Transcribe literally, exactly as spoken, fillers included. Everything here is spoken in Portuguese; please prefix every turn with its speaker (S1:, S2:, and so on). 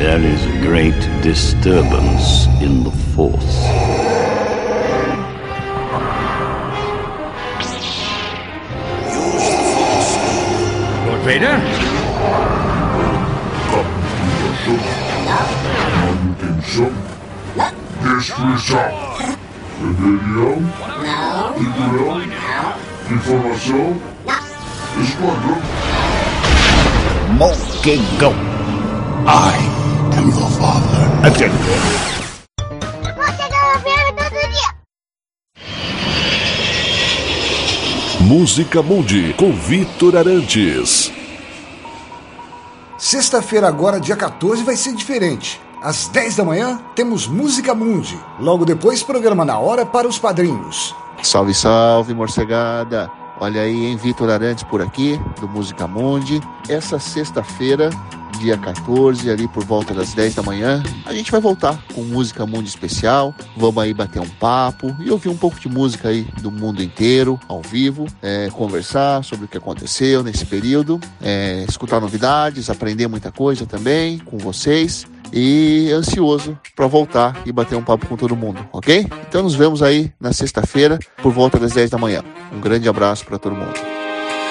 S1: There is a great disturbance in the Force.
S2: Lord Vader?
S3: Manutenção. Destruição. Rebelião. Figurão. Informação. Esquadrão.
S4: Mokegão. I am your father. Atende.
S5: Você não ouviu todo dia.
S6: Música Mundi com Vitor Arantes.
S7: Sexta-feira agora, dia quatorze, vai ser diferente. Às dez da manhã, temos Música Mundi. Logo depois, programa Na Hora para os padrinhos.
S8: Salve, salve, morcegada. Olha aí, hein, Vitor Arantes por aqui, do Música Mundi. Essa sexta-feira, dia quatorze, ali por volta das dez da manhã, a gente vai voltar com Música Mundi especial. Vamos aí bater um papo e ouvir um pouco de música aí do mundo inteiro, ao vivo, é, conversar sobre o que aconteceu nesse período, é, escutar novidades, aprender muita coisa também com vocês. E ansioso para voltar e bater um papo com todo mundo, ok? Então nos vemos aí na sexta-feira por volta das dez da manhã. Um grande abraço para todo mundo.